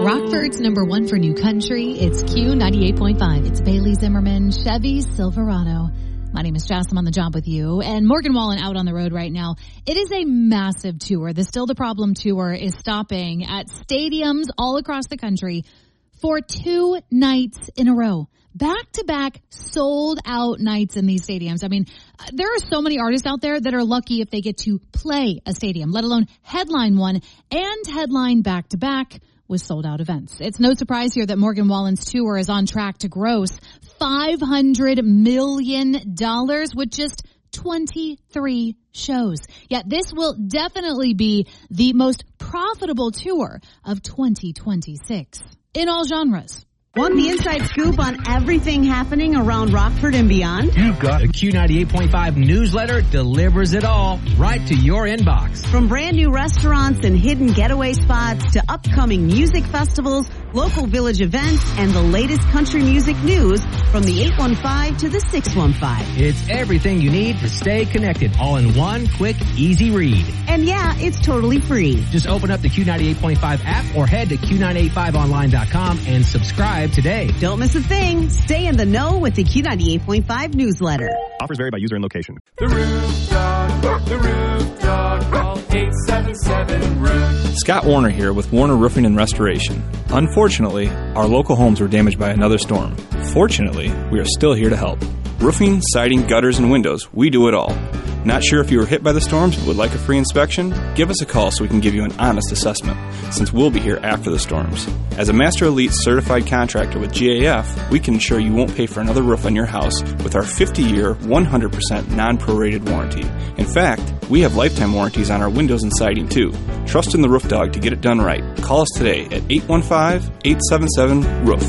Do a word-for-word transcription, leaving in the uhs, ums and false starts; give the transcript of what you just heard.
Rockford's number one for new country. It's Q ninety-eight point five. It's Bailey Zimmerman, Chevy Silverado. My name is Jess. I'm on the job with you. And Morgan Wallen out on the road right now. It is a massive tour. The Still the Problem tour is stopping at stadiums all across the country for two nights in a row. Back-to-back sold-out nights in these stadiums. I mean, there are so many artists out there that are lucky if they get to play a stadium, let alone headline one and headline back-to-back with sold-out events. It's no surprise here that Morgan Wallen's tour is on track to gross five hundred million dollars with just twenty-three shows. Yet this will definitely be the most profitable tour of twenty twenty-six in all genres. Want the inside scoop on everything happening around Rockford and beyond? You've got the Q ninety-eight point five newsletter delivers it all right to your inbox. From brand new restaurants and hidden getaway spots to upcoming music festivals, local village events, and the latest country music news from the eight one five to the six one five. It's everything you need to stay connected, all in one quick, easy read. And yeah, it's totally free. Just open up the Q ninety-eight point five app or head to Q nine eighty-five online dot com and subscribe today. Don't miss a thing. Stay in the know with the Q ninety-eight point five newsletter. Offers vary by user and location. The Roof Dog, the Roof Dog, call eight seven seven, roof. Scott Warner here with Warner Roofing and Restoration. Unfortunately, our local homes were damaged by another storm. Fortunately, we are still here to help. Roofing, siding, gutters, and windows, we do it all. Not sure if you were hit by the storms but would like a free inspection? Give us a call so we can give you an honest assessment, since we'll be here after the storms. As a Master Elite certified contractor with G A F, we can ensure you won't pay for another roof on your house with our fifty-year, one hundred percent non-prorated warranty. In fact, we have lifetime warranties on our windows and siding too. Trust in the Roof Dog to get it done right. Call us today at eight one five, eight seven seven, roof.